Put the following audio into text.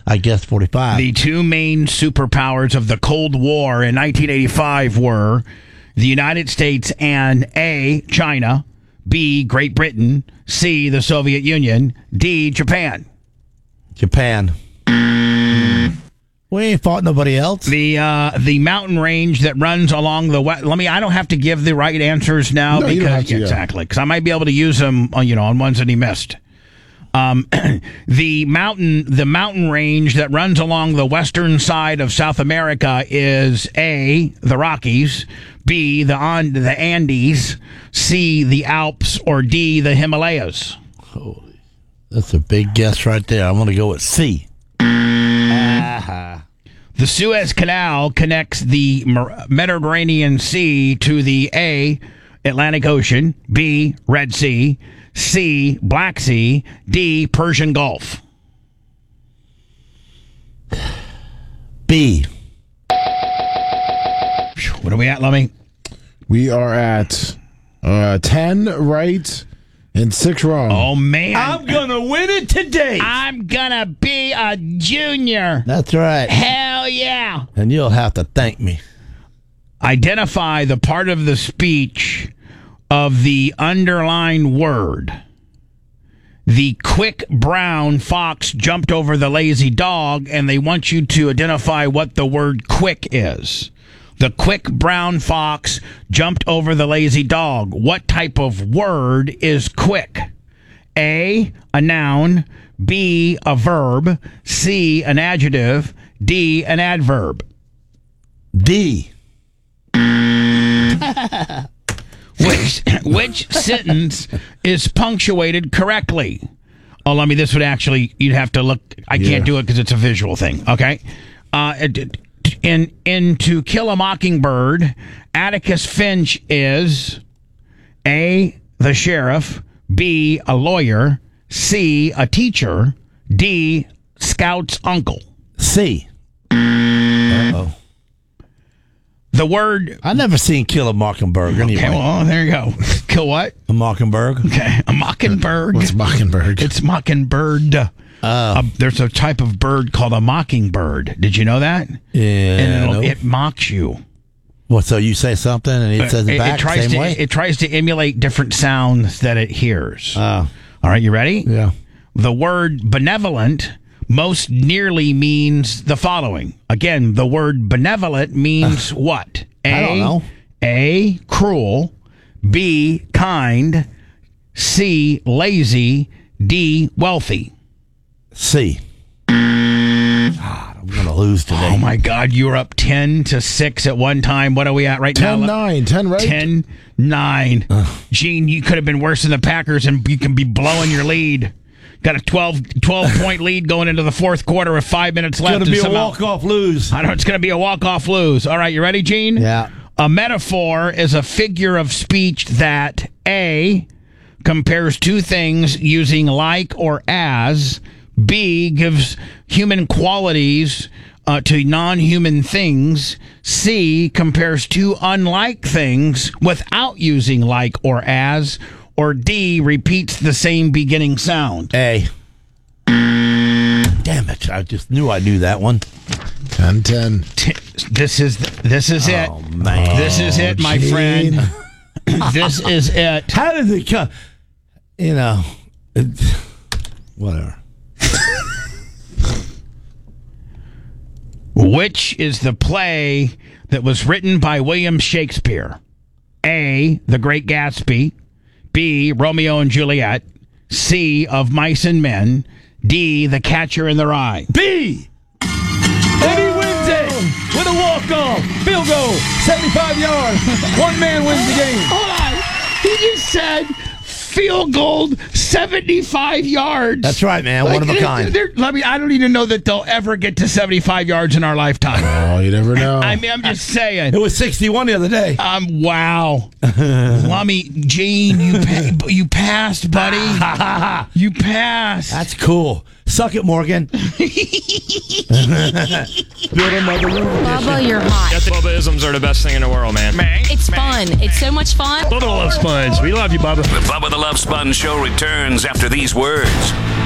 I guess 45. The two main superpowers of the Cold War in 1985 were the United States and A, China, B, Great Britain, C, the Soviet Union, D, Japan. Japan. We ain't fought nobody else. The mountain range that runs along the west. I don't have to give the right answers now No, you don't have to, exactly, because I might be able to use them, on ones that he missed. The mountain range that runs along the western side of South America is A, the Rockies, B, the Andes, C, the Alps, or D, the Himalayas. Holy, that's a big guess right there. I'm going to go with C. The Suez Canal connects the Mediterranean Sea to the A, Atlantic Ocean, B, Red Sea, C, Black Sea, D, Persian Gulf. B. What are we at, Lummy? We are at 10 right and 6 wrong. Oh, man. I'm going to win it today. I'm going to be a junior. That's right. Hell yeah. And you'll have to thank me. Identify the part of the speech of the underlined word. The quick brown fox jumped over the lazy dog, and they want you to identify what the word quick is. The quick brown fox jumped over the lazy dog. What type of word is quick? A, a noun. B, a verb. C, an adjective. D, an adverb. D. Which sentence is punctuated correctly? Oh, this would actually, you'd have to look. I can't do it because it's a visual thing. Okay. In To Kill a Mockingbird, Atticus Finch is A, the sheriff, B, a lawyer, C, a teacher, D, Scout's uncle. C. Uh-oh. The word... I've never seen Kill a Mockingbird. Anyway. Okay, well, there you go. Kill what? A mockingbird. Okay, a mockingbird. What's mockingbird? It's mockingbird. There's a type of bird called a mockingbird. Did you know that? Yeah. And it mocks you. Well, so you say something and it says it back the same way? It tries to emulate different sounds that it hears. Oh. All right, you ready? Yeah. The word benevolent most nearly means the following. Again, the word benevolent means what? I don't know. A, cruel. B, kind. C, lazy. D, wealthy. C. God, I'm going to lose today. Oh, my God. You're up 10-6 at one time. What are we at right now? 10-9. 10 right? 10-9. Gene, you could have been worse than the Packers, and you can be blowing your lead. Got a 12-point lead going into the fourth quarter with 5 minutes left. It's going to be a walk-off lose. I know it's going to be a walk-off lose. All right, you ready, Gene? Yeah. A metaphor is a figure of speech that A, compares two things using like or as, B, gives human qualities to non-human things, C, compares two unlike things without using like or as, or D, repeats the same beginning sound. A. Damn it. I just knew I knew that one. 10-10. This is it. Oh, man. This is it, my Gene. friend. This is it. How did it come? Whatever. Which is the play that was written by William Shakespeare? A, The Great Gatsby. B, Romeo and Juliet. C, Of Mice and Men. D, The Catcher in the Rye. B. And he wins it with a walk-off. Field goal. 75 yards. One man wins the game. Hold on. He just said field goal, 75 yards. That's right, man. One of a kind. I don't even know that they'll ever get to 75 yards in our lifetime. Oh, you never know. I mean, I'm just saying. It was 61 the other day. Wow. Lummy, Gene, you passed, buddy. You passed. That's cool. Suck it, Morgan. Bubba, you're hot. Bubba-isms are the best thing in the world, man. It's fun. It's so much fun. Bubba Love Sponge. We love you, Bubba. The Bubba the Love Sponge Show returns after these words.